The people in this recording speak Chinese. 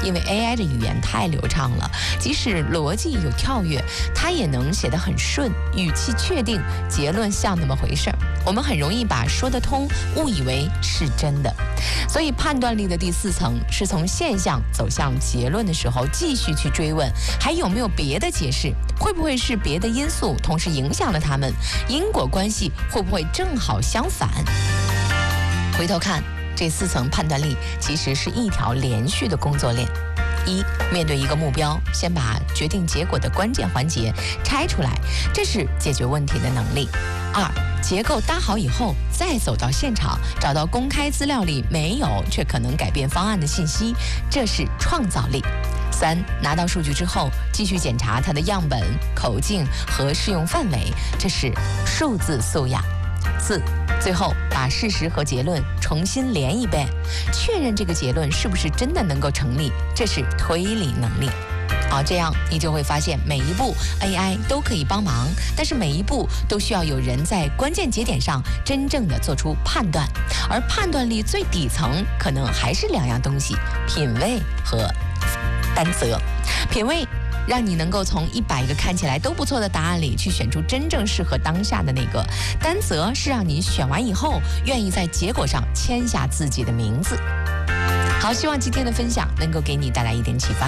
因为 AI 的语言太流畅了，即使逻辑有跳跃，它也能写得很顺，语气确定，结论像那么回事儿。我们很容易把说得通误以为是真的。所以判断力的第4层是从现象走向结论的时候，继续去追问还有没有别的解释，会不会是别的因素同时影响了他们，因果关系会不会正好相反。回头看这4层判断力其实是一条连续的工作链。1. 面对一个目标，先把决定结果的关键环节拆出来，这是解决问题的能力。2. 结构搭好以后，再走到现场，找到公开资料里没有却可能改变方案的信息，这是创造力。3. 拿到数据之后，继续检查它的样本、口径和适用范围，这是数字素养。4. 最后把事实和结论重新连一遍，确认这个结论是不是真的能够成立，这是推理能力。这样你就会发现每一步 AI 都可以帮忙，但是每一步都需要有人在关键节点上真正的做出判断，而判断力最底层可能还是2样东西：品味和担责。品味让你能够从100个看起来都不错的答案里去选出真正适合当下的那个，担责是让你选完以后愿意在结果上签下自己的名字。好，希望今天的分享能够给你带来一点启发。